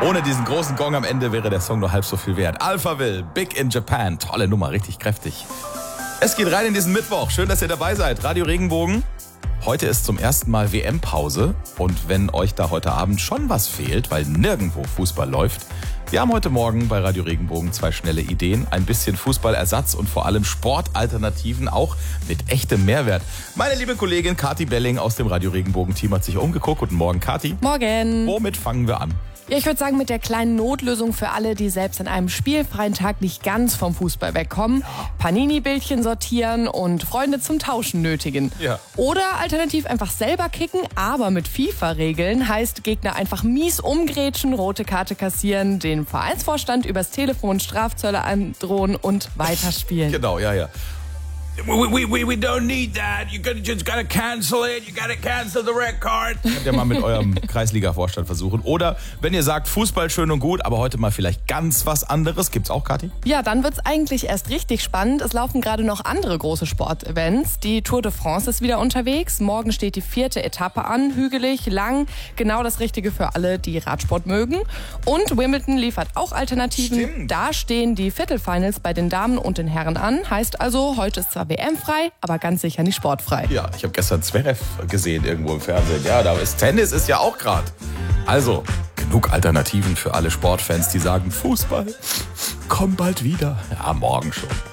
Ohne diesen großen Gong am Ende wäre der Song nur halb so viel wert. Alphaville, Big in Japan. Tolle Nummer, richtig kräftig. Es geht rein in diesen Mittwoch. Schön, dass ihr dabei seid. Radio Regenbogen. Heute ist zum ersten Mal WM-Pause. Und wenn euch da heute Abend schon was fehlt, weil nirgendwo Fußball läuft, wir haben heute Morgen bei Radio Regenbogen 2 schnelle Ideen. Ein bisschen Fußballersatz und vor allem Sportalternativen, auch mit echtem Mehrwert. Meine liebe Kollegin Kathi Belling aus dem Radio Regenbogen-Team hat sich umgeguckt. Guten Morgen, Kathi. Morgen. Womit fangen wir an? Ja, ich würde sagen, mit der kleinen Notlösung für alle, die selbst an einem spielfreien Tag nicht ganz vom Fußball wegkommen. Ja. Panini-Bildchen sortieren und Freunde zum Tauschen nötigen. Ja. Oder alternativ einfach selber kicken, aber mit FIFA-Regeln. Heißt, Gegner einfach mies umgrätschen, rote Karte kassieren, den Vereinsvorstand übers Telefon Strafzölle androhen und weiterspielen. Genau, ja. We don't need that. You just gotta cancel it. You gotta cancel the red card. Könnt ihr mal mit eurem Kreisliga-Vorstand versuchen. Oder wenn ihr sagt, Fußball schön und gut, aber heute mal vielleicht ganz was anderes. Gibt's auch, Kathi? Ja, dann wird's eigentlich erst richtig spannend. Es laufen gerade noch andere große Sportevents. Die Tour de France ist wieder unterwegs. Morgen steht die 4. Etappe an. Hügelig, lang. Genau das Richtige für alle, die Radsport mögen. Und Wimbledon liefert auch Alternativen. Stimmt. Da stehen die Viertelfinals bei den Damen und den Herren an. Heißt also, heute ist zwar WM-frei, aber ganz sicher nicht sportfrei. Ja, ich habe gestern Zverev gesehen irgendwo im Fernsehen. Ja, da ist Tennis ist ja auch gerade. Also, genug Alternativen für alle Sportfans, die sagen, Fußball, komm bald wieder. Ja, morgen schon.